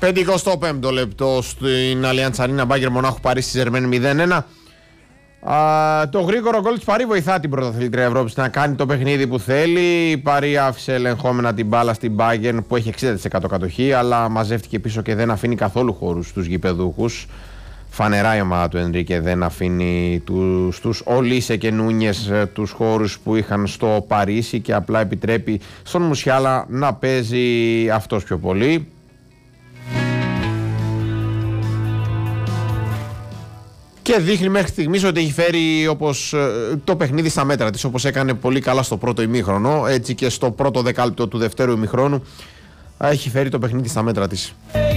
55ο λεπτό στην Allianz Arena, Bayern Μονάχου Παρίσι Ζερμέν 0-1. Το γρήγορο γκολ της Παρί βοηθά την πρωταθλήτρια Ευρώπης να κάνει το παιχνίδι που θέλει. Η Παρί άφησε ελεγχόμενα την μπάλα στην Bayern που έχει 60% κατοχή, αλλά μαζεύτηκε πίσω και δεν αφήνει καθόλου χώρους στους γηπεδούχους. Φανερά η ομάδα του Ενρίκε δεν αφήνει τους Ολίσε και Νούνιες τους χώρους που είχαν στο Παρίσι και απλά επιτρέπει στον Μουσιάλα να παίζει αυτός πιο πολύ. Και δείχνει μέχρι στιγμής ότι έχει φέρει όπως το παιχνίδι στα μέτρα της, όπως έκανε πολύ καλά στο πρώτο ημίχρονο, έτσι και στο πρώτο δεκάλεπτο του δευτέρου ημιχρόνου έχει φέρει το παιχνίδι στα μέτρα της.